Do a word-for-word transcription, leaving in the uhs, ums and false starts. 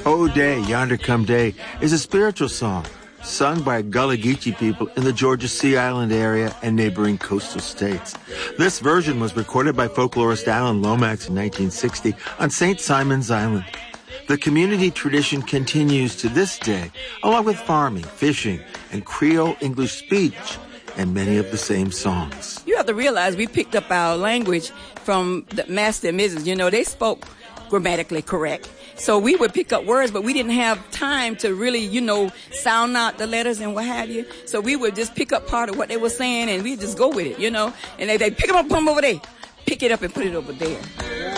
Oh Day, Yonder Come Day is a spiritual song sung by Gullah Geechee people in the Georgia Sea Island area and neighboring coastal states. This version was recorded by folklorist Alan Lomax in nineteen sixty on Saint Simon's Island. The community tradition continues to this day, along with farming, fishing, and Creole English speech, and many of the same songs. You have to realize we picked up our language from the master and missus You know, they spoke grammatically correct. So we would pick up words, but we didn't have time to really, you know, sound out the letters and what have you. So we would just pick up part of what they were saying and we'd just go with it, you know. And they, they pick them up, put them over there. Pick it up and put it over there.